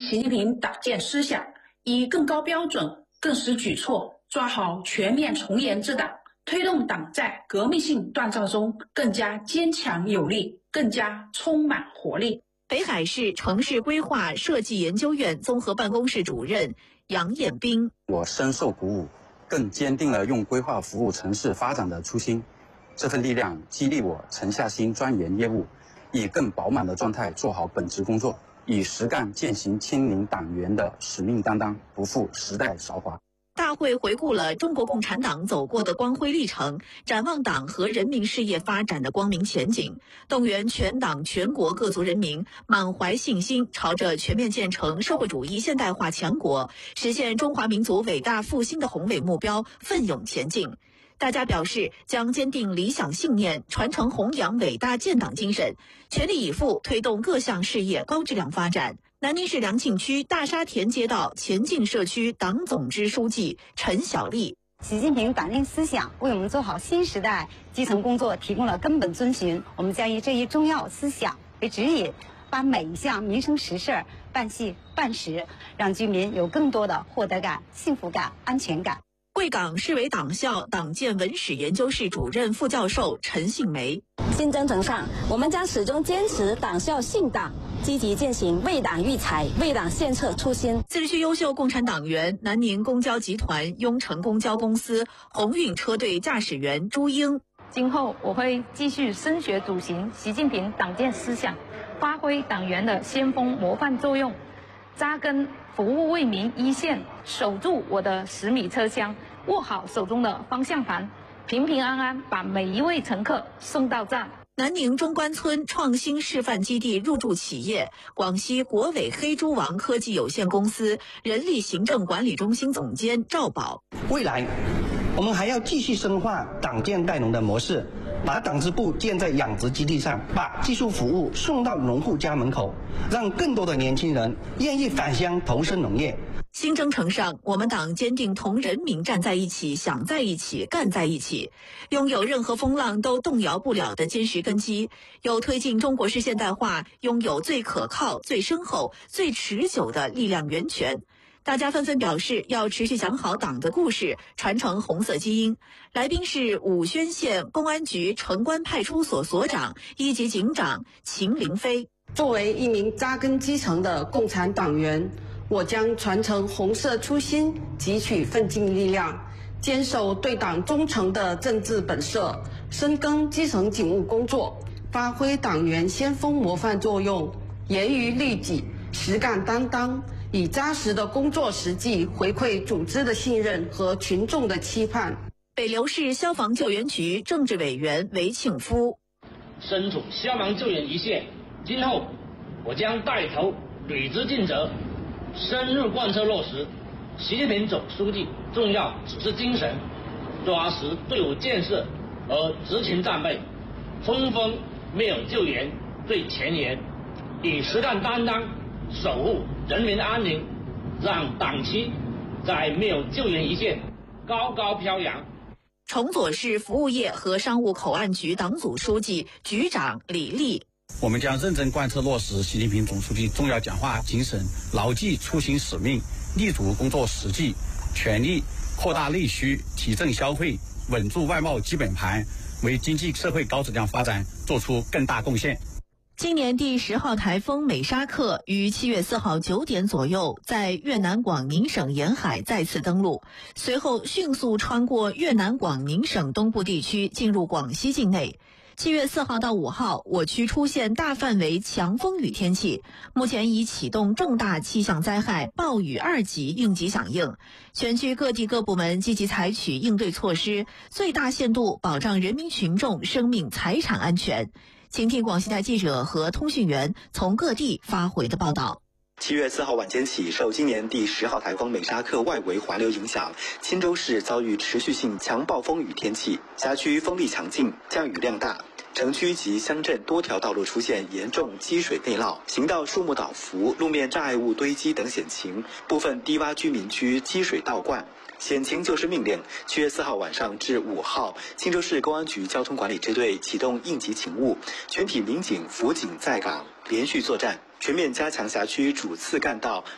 习近平党建思想，以更高标准、更实举措抓好全面从严治党，推动党在革命性锻造中更加坚强有力，更加充满活力。 北海市城市规划设计研究院综合办公室主任杨彦斌： 我深受鼓舞，更坚定了用规划服务城市发展的初心。这份力量激励我沉下心钻研业务，以更饱满的状态做好本职工作，以实干践行亲临党员的使命担当，不负时代韶华。 大会回顾了中国共产党走过的光辉历程，展望党和人民事业发展的光明前景，动员全党全国各族人民满怀信心，朝着全面建成社会主义现代化强国，实现中华民族伟大复兴的宏伟目标奋勇前进。大家表示将坚定理想信念，传承弘扬伟大建党精神，全力以赴推动各项事业高质量发展。南宁市良庆区大沙田街道前进社区党总支书记陈小丽： 习近平党建思想为我们做好新时代基层工作提供了根本遵循，我们将以这一重要思想为指引，把每一项民生实事办细办实，让居民有更多的获得感、幸福感、安全感。 贵港市委党校党建文史研究室主任副教授陈杏梅： 新征程上，我们将始终坚持党校信党，积极践行为党育才、为党献策初心。 自治区优秀共产党员、南宁公交集团雍城公交公司鸿运车队驾驶员朱英： 今后我会继续深学笃行习近平党建思想，发挥党员的先锋模范作用，扎根服务为民一线，守住我的10米车厢，握好手中的方向盘，平平安安把每一位乘客送到站。 南宁中关村创新示范基地入驻企业广西国伟黑猪王科技有限公司人力行政管理中心总监赵宝： 未来我们还要继续深化党建带农的模式，把党支部建在养殖基地上，把技术服务送到农户家门口，让更多的年轻人愿意返乡投身农业。 新征程上，我们党坚定同人民站在一起、想在一起、干在一起，拥有任何风浪都动摇不了的坚实根基，有推进中国式现代化拥有最可靠、最深厚、最持久的力量源泉。大家纷纷表示要持续讲好党的故事，传承红色基因。来宾是武宣县公安局城关派出所所长、1级警长秦凌飞。 作为一名扎根基层的共产党员，我将传承红色初心，汲取奋进力量，坚守对党忠诚的政治本色，深耕基层警务工作，发挥党员先锋模范作用，严于律己，实干担当，以扎实的工作实际回馈组织的信任和群众的期盼。 北流市消防救援局政治委员韦庆夫： 身处消防救援一线，今后我将带头履职尽责，深入贯彻落实习近平总书记重要指示精神，抓实队伍建设和执勤战备，冲锋没有救援最前沿，以实干担当守护人民安宁，让党旗在没有救援一线高高飘扬。 崇左市服务业和商务口岸局党组书记、局长李丽： 我们将认真贯彻落实习近平总书记重要讲话精神，牢记初心使命，立足工作实际，全力扩大内需，提振消费，稳住外贸基本盘，为经济社会高质量发展做出更大贡献。 今年第10号台风美沙克于7月4号9点左右在越南广宁省沿海再次登陆，随后迅速穿过越南广宁省东部地区进入广西境内。7月4号到5号，我区出现大范围强风雨天气，目前已启动重大气象灾害暴雨2级应急响应，全区各地各部门积极采取应对措施，最大限度保障人民群众生命财产安全。请听广西台记者和通讯员从各地发回的报道。 7月4号晚间起，受今年第10号台风美沙克外围环流影响，钦州市遭遇持续性强暴风雨天气，辖区风力强劲，降雨量大。城区及乡镇多条道路出现严重积水内涝，行道树木倒伏，路面障碍物堆积等险情，部分低洼居民区积水倒灌。险情救市命令7月4号晚上至5号，钦州市公安局交通管理支队启动应急勤务，全体民警辅警在岗，连续作战，全面加强辖区主次干道